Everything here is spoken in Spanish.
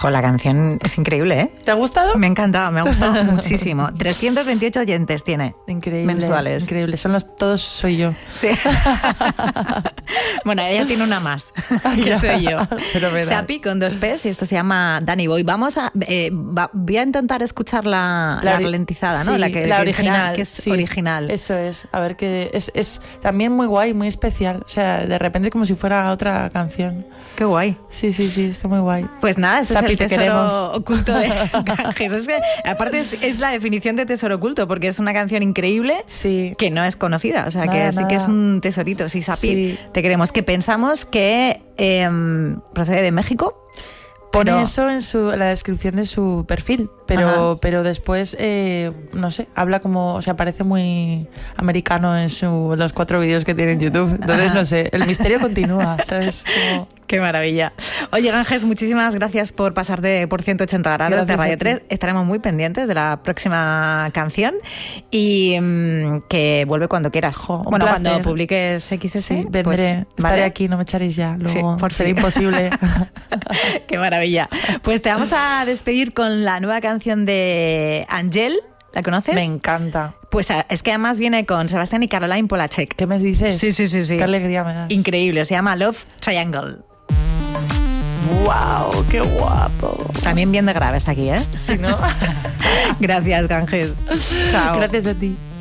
Jo, la canción es increíble, ¿eh? ¿Te ha gustado? Me ha encantado, me ha gustado muchísimo. 328 oyentes tiene. Increíble. Mensuales. Increíble. Todos soy yo. Sí. Bueno, ella tiene una más, que soy yo. Sapi con 2 P's y esto se llama Danny Boy. Voy a intentar escuchar la ralentizada, ¿no? Sí, la original. Que es original. Eso es. A ver, que es también muy guay, muy especial. O sea, de repente como si fuera otra canción. Qué guay. Sí, está muy guay. Pues nada, ese Sapi, es el tesoro queremos. oculto de Ganges. Es que, aparte, es la definición de tesoro oculto, porque es una canción increíble que no es conocida. O sea, que sí que es un tesorito. Sí, Sapi, te queremos. Que pensamos que procede de México. Pone eso en la descripción de su perfil, pero después, no sé, habla como, o sea, parece muy americano en los 4 vídeos que tiene en YouTube. Entonces, no sé, el misterio continúa, ¿sabes? Como... Qué maravilla. Oye, Ganges, muchísimas gracias por pasarte por 180 grados gracias de Radio 3. Estaremos muy pendientes de la próxima canción y que vuelve cuando quieras. Bueno, cuando publiques XS, sí, vendré, estaré aquí, no me echaréis ya. Luego será imposible. Qué maravilla. Pues te vamos a despedir con la nueva canción de Angel. ¿La conoces? Me encanta. Pues es que además viene con Sebastián y Caroline Polachek. ¿Qué me dices? Sí. Qué alegría me das. Increíble, se llama Love Triangle. ¡Wow! ¡Qué guapo! También bien de graves aquí, ¿eh? Sí, ¿no? Gracias, Ganges. Chao. Gracias a ti.